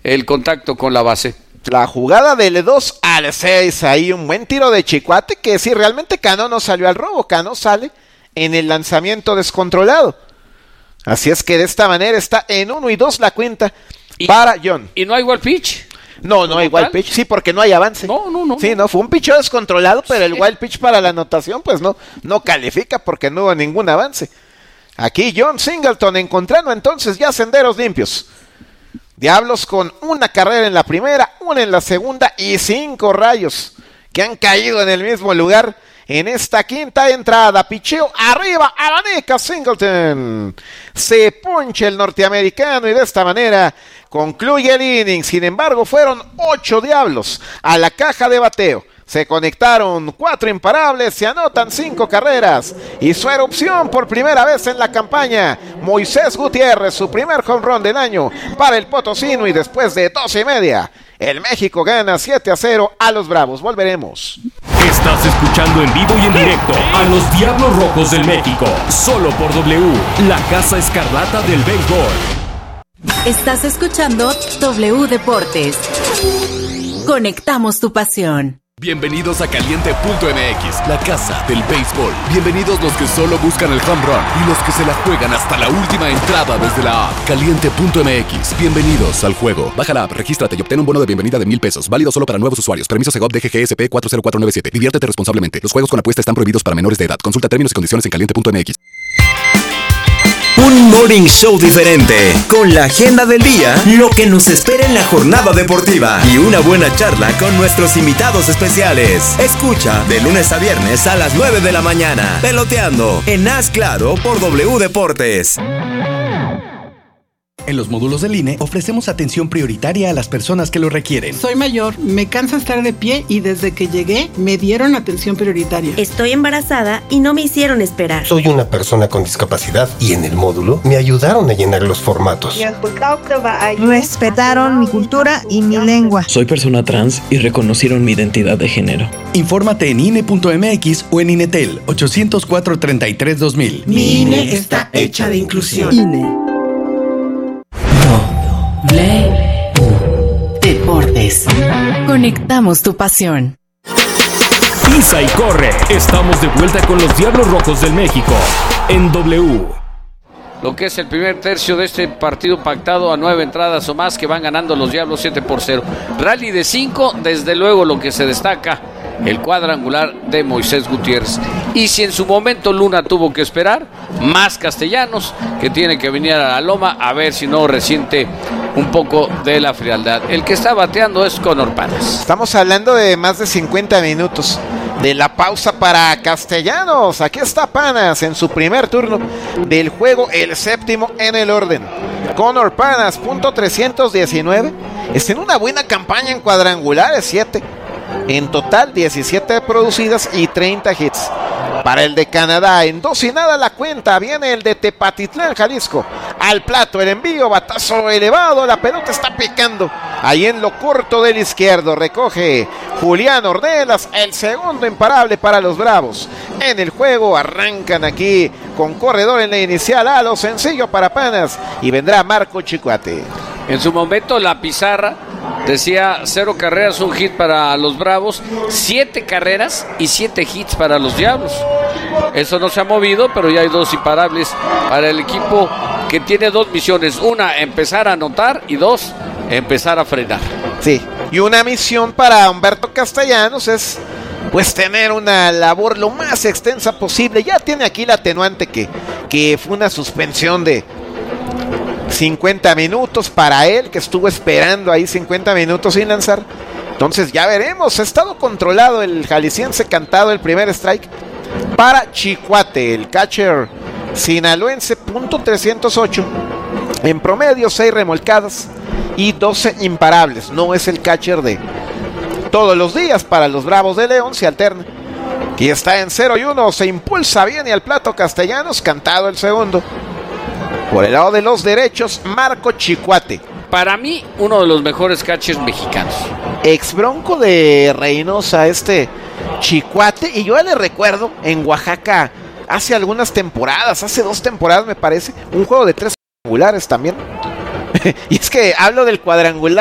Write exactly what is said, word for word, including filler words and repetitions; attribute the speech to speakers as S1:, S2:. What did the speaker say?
S1: el contacto con la base.
S2: La jugada del dos al seis, ahí un buen tiro de Chicoate, que si realmente Cano no salió al robo, Cano sale en el lanzamiento descontrolado. Así es que de esta manera está en uno y dos la cuenta
S1: y,
S2: para John.
S1: ¿Y no hay wild pitch?
S2: No, no hay wild pitch, sí, porque no hay avance.
S1: No, no, no.
S2: Sí, no, fue un picheo descontrolado, pero sí. El wild pitch para la anotación, pues no, no califica porque no hubo ningún avance. Aquí John Singleton encontrando entonces ya senderos limpios. Diablos con una carrera en la primera, una en la segunda y cinco rayos que han caído en el mismo lugar en esta quinta entrada. Picheo arriba, abanica Singleton. Se poncha el norteamericano y de esta manera concluye el inning. Sin embargo, fueron ocho Diablos a la caja de bateo. Se conectaron cuatro imparables, se anotan cinco carreras y su erupción por primera vez en la campaña, Moisés Gutiérrez, su primer home run del año para el Potosino y después de doce y media, el México gana siete a cero a los Bravos. Volveremos.
S3: Estás escuchando en vivo y en directo a los Diablos Rojos del México, solo por W, la Casa Escarlata del Béisbol.
S4: Estás escuchando W Deportes. Conectamos tu pasión.
S5: Bienvenidos a Caliente punto M X, la casa del béisbol. Bienvenidos los que solo buscan el home run y los que se la juegan hasta la última entrada desde la app. Caliente punto M X, bienvenidos al juego. Baja la app, regístrate y obtén un bono de bienvenida de mil pesos. Válido solo para nuevos usuarios. Permiso Segov D G G S P cuatro cero cuatro nueve siete. Diviértete responsablemente. Los juegos con apuesta están prohibidos para menores de edad. Consulta términos y condiciones en Caliente punto M X.
S6: Un morning show diferente, con la agenda del día, lo que nos espera en la jornada deportiva y una buena charla con nuestros invitados especiales. Escucha de lunes a viernes a las nueve de la mañana, Peloteando, en Haz Claro por W Deportes.
S7: En los módulos del I N E ofrecemos atención prioritaria a las personas que lo requieren.
S8: Soy mayor, me cansa estar de pie y desde que llegué me dieron atención prioritaria.
S9: Estoy embarazada y no me hicieron esperar.
S10: Soy una persona con discapacidad y en el módulo me ayudaron a llenar los formatos.
S11: Respetaron mi cultura y mi lengua.
S12: Soy persona trans y reconocieron mi identidad de género.
S7: Infórmate en I N E punto M X o en Inetel ocho cero cuatro, treinta y tres, dos mil.
S8: Mi I N E está hecha de inclusión.
S4: I N E. W Deportes. Conectamos tu pasión.
S3: Pisa y corre. Estamos de vuelta con los Diablos Rojos del México en W.
S1: Lo que es el primer tercio de este partido pactado a nueve entradas o más que van ganando los Diablos siete por cero. Rally de cinco, desde luego lo que se destaca, el cuadrangular de Moisés Gutiérrez. Y si en su momento Luna tuvo que esperar, más Castellanos, que tiene que venir a la loma a ver si no resiente un poco de la frialdad. El que está bateando es Conor Panas.
S2: Estamos hablando de más de cincuenta minutos de la pausa para Castellanos. Aquí está Panas en su primer turno del juego, el séptimo en el orden. Conor Panas, punto trescientos diecinueve. Está en una buena campaña en cuadrangulares, siete. En total, diecisiete producidas y treinta hits. Para el de Canadá, en dos y nada la cuenta, viene el de Tepatitlán, Jalisco. Al plato, el envío, batazo elevado, la pelota está picando. Ahí en lo corto del izquierdo, recoge Julián Ornelas, el segundo imparable para los Bravos. En el juego arrancan aquí con corredor en la inicial, a lo sencillo para Panas, y vendrá Marco Chicoate.
S1: En su momento la pizarra decía cero carreras, un hit para los Bravos, siete carreras y siete hits para los Diablos. Eso no se ha movido, pero ya hay dos imparables para el equipo que tiene dos misiones. Una, empezar a anotar, y dos, empezar a frenar.
S2: Sí, y una misión para Humberto Castellanos es pues tener una labor lo más extensa posible. Ya tiene aquí la atenuante que, que fue una suspensión de cincuenta minutos para él, que estuvo esperando ahí cincuenta minutos sin lanzar. Entonces ya veremos. Ha estado controlado el jalisciense, cantado el primer strike para Chicoate, el catcher sinaloense, punto trescientos ocho. En promedio, seis remolcadas y doce imparables. No es el catcher de todos los días para los Bravos de León, se alterna. Y está en cero y uno, se impulsa bien y al plato Castellanos, cantado el segundo. Por el lado de los derechos, Marco Chicoate.
S1: Para mí, uno de los mejores catchers mexicanos.
S2: Ex bronco de Reynosa, este Chicoate. Y yo le recuerdo en Oaxaca, hace algunas temporadas, hace dos temporadas me parece, un juego de tres cuadrangulares también. Y es que hablo del cuadrangular